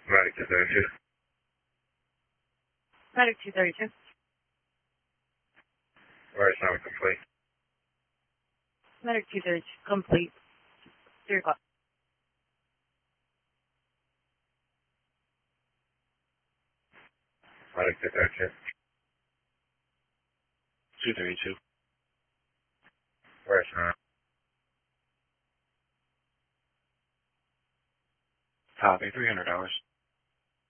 Medic 232. Medic 232. Where is not complete? Medic 232, complete. 3 o'clock. Medic 232. 232. Where is not? Copy, $300.